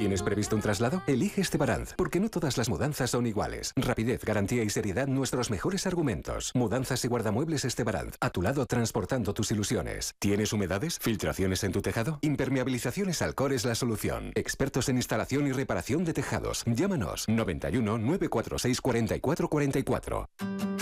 ¿Tienes previsto un traslado? Elige Estebaranz, porque no todas las mudanzas son iguales. Rapidez, garantía y seriedad, nuestros mejores argumentos. Mudanzas y guardamuebles Estebaranz, a tu lado transportando tus ilusiones. ¿Tienes humedades? ¿Filtraciones en tu tejado? Impermeabilizaciones Alcor es la solución. Expertos en instalación y reparación de tejados. Llámanos 91 946 4444.